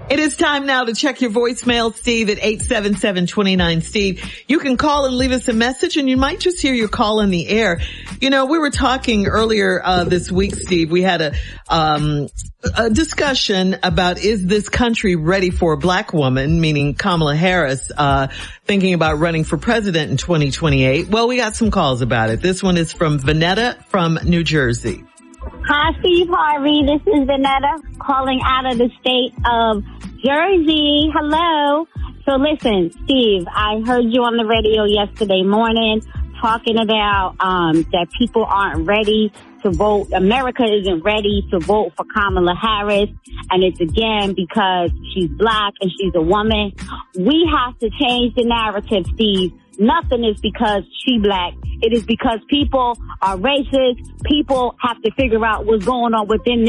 It is time now to check your voicemail, Steve, at 877-29-STEVE. You can call and leave us a message, and you might just hear your call in the air. You know, we were talking earlier this week, Steve. We had a discussion about, is this country ready for a black woman, meaning Kamala Harris, thinking about running for president in 2028. Well, we got some calls about it. This one is from Vanetta from New Jersey. Hi, Steve Harvey. This is Vanetta calling out of the state of Jersey. Hello. So listen, Steve, I heard you on the radio yesterday morning talking about that people aren't ready to vote. America isn't ready to vote for Kamala Harris. And it's again because she's black and she's a woman. We have to change the narrative, Steve. Nothing is because she black. It is because people are racist. People have to figure out what's going on within